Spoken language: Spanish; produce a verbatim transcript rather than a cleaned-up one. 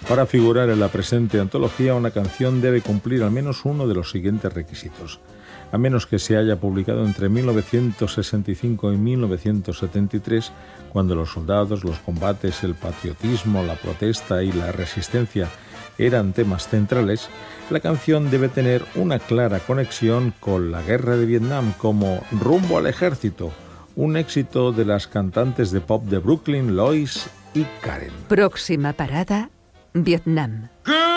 Para figurar en la presente antología, una canción debe cumplir al menos uno de los siguientes requisitos. A menos que se haya publicado entre mil novecientos sesenta y cinco y mil novecientos setenta y tres, cuando los soldados, los combates, el patriotismo, la protesta y la resistencia eran temas centrales, la canción debe tener una clara conexión con la guerra de Vietnam, como Rumbo al Ejército, un éxito de las cantantes de pop de Brooklyn, Lois y Karen. Próxima parada, Vietnam.